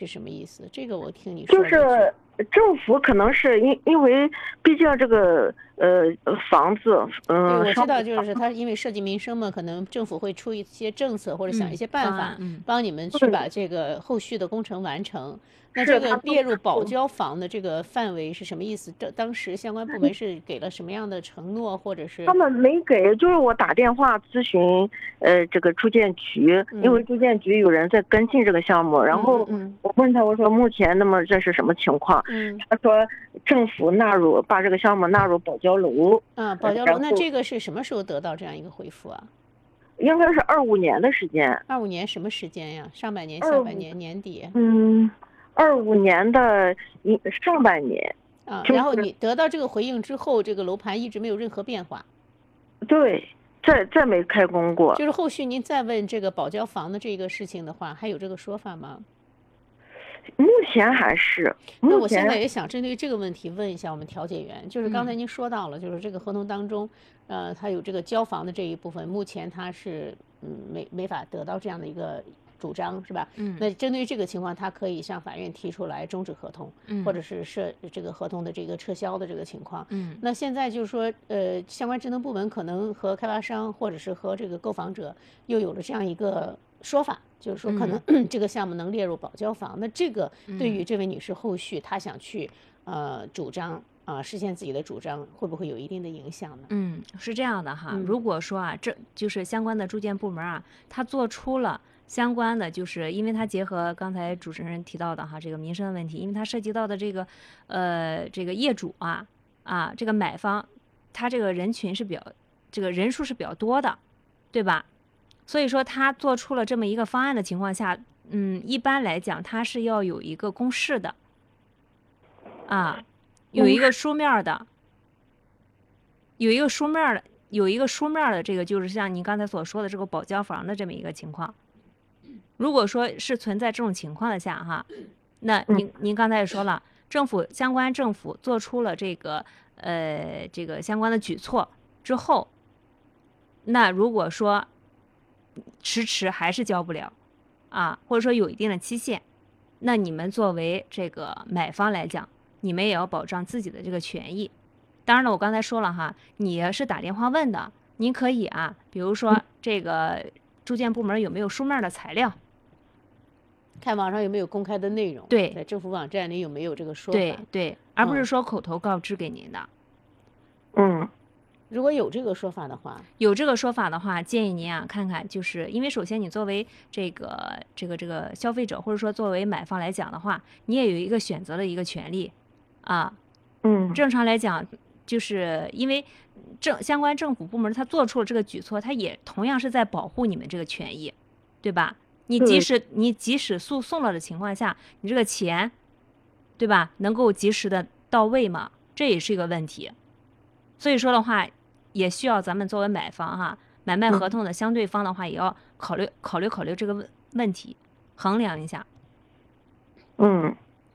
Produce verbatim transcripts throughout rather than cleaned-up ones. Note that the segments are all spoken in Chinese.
什么意思？这个我听你就说了一句。 是政府可能是因因为毕竟这个呃房子，嗯、 对， 呃， 我知道， 商品房， 就是它因为涉及民生嘛，可能政府会出一些政策或者想一嗯， 些办法， 方案，嗯帮你们去把对， 这个后续的工程完成。那这是他说个列入保是交房的这个范围是什么意思？这当时相关部门是给了什么样的承诺，或者是？ 他们没给，就是我打电话咨询，呃，这个住建局，因为嗯住建局有人在跟进这个项目，然嗯后嗯我问他，我说目前那么这是什么情况？ 嗯他说政府纳入把这个项目纳入保交楼， 嗯，啊， 呃保交楼，那然后这个是什么时候得到这样一个回复啊？ 应该是二五年的时间， 二五年什么时间呀？上半年、下二五半年、年底？ 嗯，二五年的一上半年， 啊， 就是然后你得到这个回应之后，这个楼盘一直没有任何变化。 对，再再没开工过。 就是后续您再问这个保交房的这个事情的话，还有这个说法吗？ 目前还是，目那我现在前也想针对这个问题问一下我们调解员，就是刚才嗯您说到了，就是这个合同当中，呃，它有这个交房的这一部分，目前它是嗯没没法得到这样的一个主张，是吧？ 嗯那针对于这个情况，他可以向法院提出来终止合同， 嗯或者是设这个合同的这个撤销的这个情况。 嗯那现在就是说，呃，相关职能部门可能和开发商或者是和这个购房者又有了这样一个说法，就是说可能这个项目能列入保交房。那这个对于这位女士后续她想去呃主张啊、实现自己的主张，会不会有一定的影响呢？ 嗯，是这样的哈。 嗯如果说啊，这就是相关的住建部门啊，他做出了相关的，就是因为它结合刚才主持人提到的哈，这个民生的问题，因为它涉及到的这个呃这个业主啊啊这个买方，他这个人群是比较这个人数是比较多的，对吧？所以说他做出了这么一个方案的情况下，嗯，一般来讲他是要有一个公示的啊，有一个书面儿的，有一个书面儿的，有一个书面儿的这个就是像您刚才所说的这个保交房的这么一个情况。如果说是存在这种情况的下哈，那您您刚才也说了，政府相关政府做出了这个呃这个相关的举措之后，那如果说迟迟还是交不了啊，或者说有一定的期限，那你们作为这个买方来讲，你们也要保障自己的这个权益。当然了，我刚才说了哈，你是打电话问的，您可以啊，比如说这个住建部门有没有书面的材料， 看网上有没有公开的内容？ 对在政府网站里有没有这个说法？ 对对，而不是嗯说口头告知给您的。 嗯如果有这个说法的话， 有这个说法的话，建议您啊看看，就是因为首先你作为这个这个这个消费者，或者说作为买方来讲的话，你也有一个选择的一个权利啊。 嗯， 正常来讲，就是因为政相关政府部门他做出了这个举措，他也同样是在保护你们这个权益，对吧？你即对使你即使诉讼了的情况下，你这个钱，对吧？能够及时的到位吗？这也是一个问题。所以说的话，也需要咱们作为买方哈，买卖合同的相对方的话，也要考虑考虑考虑这个问问题，衡量一下。 嗯，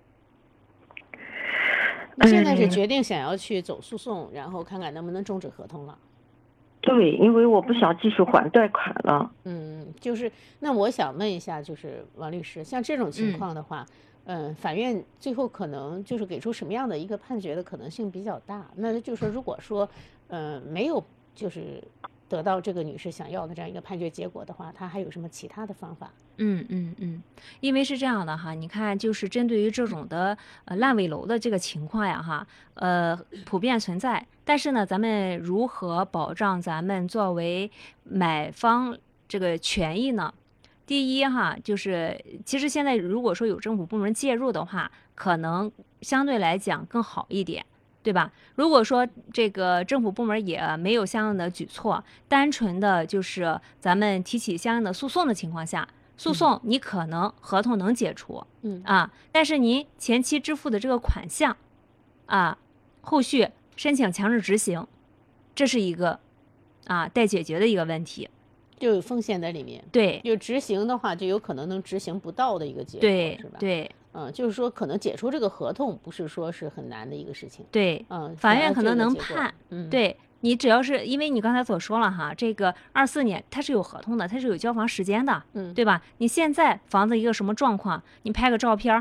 你现在是哎决定想要去走诉讼，然后看看能不能终止合同了。 对，因为我不想继续还贷款了。 嗯，就是那我想问一下，就是王律师，像这种情嗯况的话，嗯，法院最后可能就是给出什么样的一个判决的可能性比较大？那就是说，如果说，嗯，没有就是得到这个女士想要的这样一个判决结果的话，她还有什么其他的方法？ 嗯嗯嗯，因为是这样的哈，你看，就是针对于这种的呃烂尾楼的这个情况呀哈，呃普遍存在。但是呢，咱们如何保障咱们作为买方这个权益呢？第一哈，就是其实现在如果说有政府部门介入的话，可能相对来讲更好一点，对吧？如果说这个政府部门也没有相应的举措，单纯的就是咱们提起相应的诉讼的情况下，诉讼你可能合同能解除， 嗯啊，但是您前期支付的这个款项，啊，后续申请强制执行，这是一个啊待解决的一个问题。 就有风险在里面。 对就执行的话，就有可能能执行不到的一个结果， 对是吧？ 对嗯，就是说可能解除这个合同不是说是很难的一个事情。 对， 嗯， 法只要院可能能这个结果判。 嗯， 对你只要是因为你刚才所说了哈，这个二四年它是有合同的，它是有交房时间的， 嗯对吧？你现在房子一个什么状况，你拍个照片儿